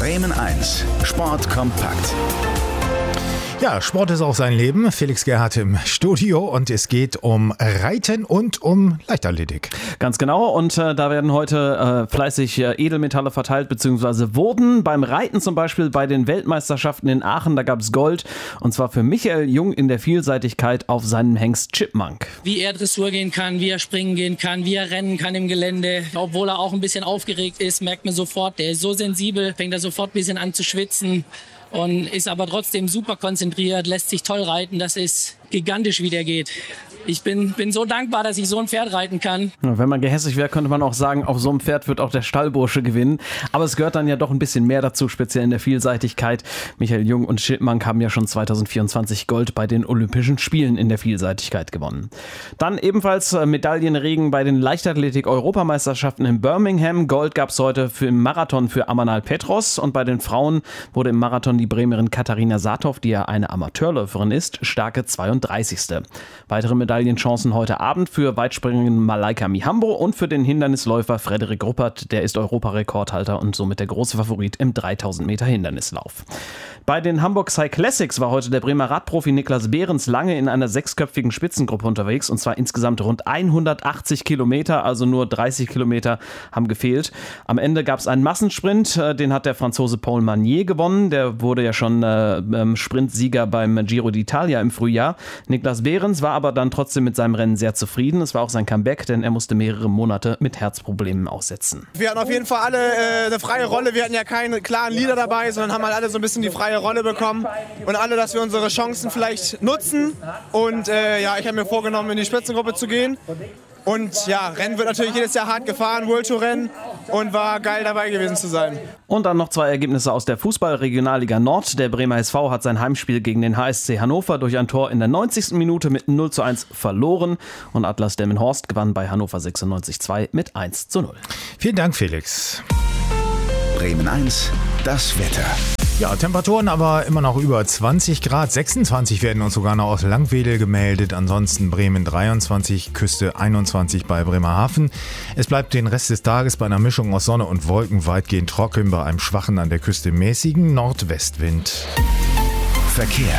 Bremen 1, Sport kompakt. Ja, Sport ist auch sein Leben. Felix Gerhardt im Studio und es geht um Reiten und um Leichtathletik. Ganz genau, und da werden heute fleißig Edelmetalle verteilt, beziehungsweise wurden beim Reiten zum Beispiel bei den Weltmeisterschaften in Aachen, da gab es Gold, und zwar für Michael Jung in der Vielseitigkeit auf seinem Hengst Chipmunk. Wie er Dressur gehen kann, wie er springen gehen kann, wie er rennen kann im Gelände. Obwohl er auch ein bisschen aufgeregt ist, merkt man sofort, der ist so sensibel, fängt er sofort ein bisschen an zu schwitzen. Und ist aber trotzdem super konzentriert, lässt sich toll reiten. Das ist gigantisch, wie der geht. Ich bin so dankbar, dass ich so ein Pferd reiten kann. Wenn man gehässig wäre, könnte man auch sagen, auf so einem Pferd wird auch der Stallbursche gewinnen. Aber es gehört dann ja doch ein bisschen mehr dazu, speziell in der Vielseitigkeit. Michael Jung und Chipmunk haben ja schon 2024 Gold bei den Olympischen Spielen in der Vielseitigkeit gewonnen. Dann ebenfalls Medaillenregen bei den Leichtathletik-Europameisterschaften in Birmingham. Gold gab es heute im Marathon für Amanal Petros. Und bei den Frauen wurde im Marathon die Bremerin Katharina Saathoff, die ja eine Amateurläuferin ist, starke 32. Weitere Medaillenchancen heute Abend für Weitspringerin Malaika Mihambo und für den Hindernisläufer Frederik Ruppert. Der ist Europarekordhalter und somit der große Favorit im 3000 Meter Hindernislauf. Bei den Hamburg Cyclassics war heute der Bremer Radprofi Niklas Behrens lange in einer 6-köpfigen Spitzengruppe unterwegs, und zwar insgesamt rund 180 Kilometer, also nur 30 Kilometer haben gefehlt. Am Ende gab es einen Massensprint, den hat der Franzose Paul Magnier gewonnen. Der wurde ja schon Sprintsieger beim Giro d'Italia im Frühjahr. Niklas Behrens war aber dann trotzdem mit seinem Rennen sehr zufrieden. Es war auch sein Comeback, denn er musste mehrere Monate mit Herzproblemen aussetzen. Wir hatten auf jeden Fall alle eine freie Rolle. Wir hatten ja keine klaren Leader dabei, sondern haben halt alle so ein bisschen die freie Rolle bekommen. Und alle, dass wir unsere Chancen vielleicht nutzen. Und ich habe mir vorgenommen, in die Spitzengruppe zu gehen. Und ja, Rennen wird natürlich jedes Jahr hart gefahren, World Tour Rennen, und war geil dabei gewesen zu sein. Und dann noch 2 Ergebnisse aus der Fußball-Regionalliga Nord. Der Bremer SV hat sein Heimspiel gegen den HSC Hannover durch ein Tor in der 90. Minute mit 0:1 verloren. Und Atlas Delmenhorst gewann bei Hannover 96-2 mit 1:0. Vielen Dank, Felix. Bremen 1, das Wetter. Ja, Temperaturen aber immer noch über 20 Grad. 26 werden uns sogar noch aus Langwedel gemeldet. Ansonsten Bremen 23, Küste 21 bei Bremerhaven. Es bleibt den Rest des Tages bei einer Mischung aus Sonne und Wolken weitgehend trocken, bei einem schwachen, an der Küste mäßigen Nordwestwind. Verkehr.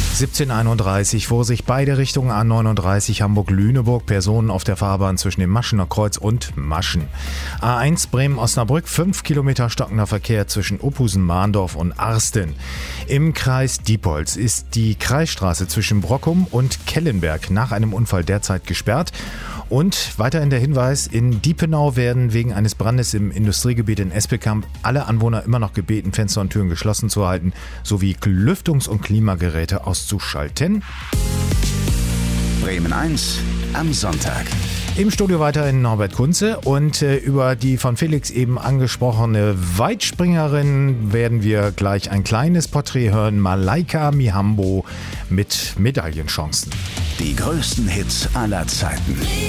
17:31, Vorsicht, beide Richtungen A39 Hamburg-Lüneburg, Personen auf der Fahrbahn zwischen dem Maschener Kreuz und Maschen. A1 Bremen-Osnabrück, 5 Kilometer stockender Verkehr zwischen Ophusen-Mahndorf und Arsten. Im Kreis Diepholz ist die Kreisstraße zwischen Brockum und Kellenberg nach einem Unfall derzeit gesperrt. Und weiterhin der Hinweis, in Diepenau werden wegen eines Brandes im Industriegebiet in Esbekamp alle Anwohner immer noch gebeten, Fenster und Türen geschlossen zu halten, sowie Lüftungs- und Klimageräte auszuschalten. Bremen 1 am Sonntag. Im Studio weiterhin Norbert Kunze, und über die von Felix eben angesprochene Weitspringerin werden wir gleich ein kleines Porträt hören. Malaika Mihambo mit Medaillenchancen. Die größten Hits aller Zeiten.